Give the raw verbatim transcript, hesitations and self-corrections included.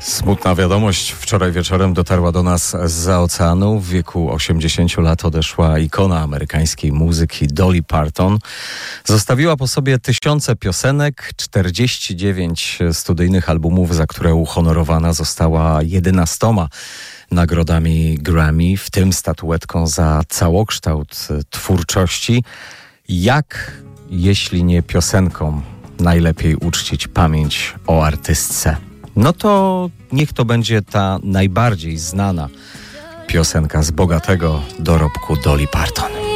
Smutna wiadomość wczoraj wieczorem dotarła do nas zza oceanu. W wieku osiemdziesięciu lat odeszła ikona amerykańskiej muzyki Dolly Parton. Zostawiła po sobie tysiące piosenek, czterdzieści dziewięć studyjnych albumów, za które uhonorowana została jedenastoma nagrodami Grammy, w tym statuetką za całokształt twórczości. Jak, jeśli nie piosenką, najlepiej uczcić pamięć o artystce? No to niech to będzie ta najbardziej znana piosenka z bogatego dorobku Dolly Parton.